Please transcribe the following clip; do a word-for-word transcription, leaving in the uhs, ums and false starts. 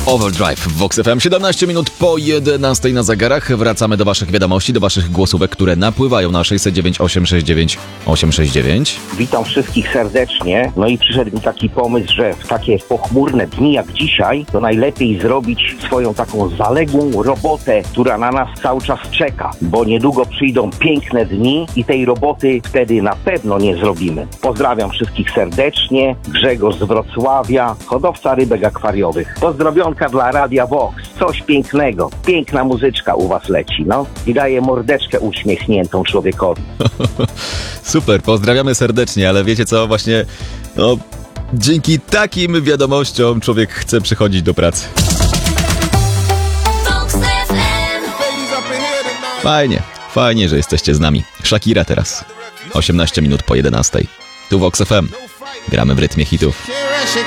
Overdrive w Vox F M. siedemnaście minut po jedenastej na zegarach. Wracamy do waszych wiadomości, do waszych głosówek, które napływają na sześćset dziewięć osiem sześć dziewięć osiem sześć dziewięć. Witam wszystkich serdecznie. No i przyszedł mi taki pomysł, że w takie pochmurne dni jak dzisiaj, to najlepiej zrobić swoją taką zaległą robotę, która na nas cały czas czeka, bo niedługo przyjdą piękne dni i tej roboty wtedy na pewno nie zrobimy. Pozdrawiam wszystkich serdecznie. Grzegorz z Wrocławia, hodowca rybek akwariowych. Pozdrowionka dla Radia Vox. Coś pięknego. Piękna muzyczka u was leci, no. I daje mordeczkę uśmiechniętą człowiekowi. Super, pozdrawiamy serdecznie, ale wiecie co, właśnie no, dzięki takim wiadomościom człowiek chce przychodzić do pracy. Fajnie, fajnie, że jesteście z nami. Shakira teraz. osiemnaście minut po jedenastej. Tu Vox F M. Gramy w rytmie hitów.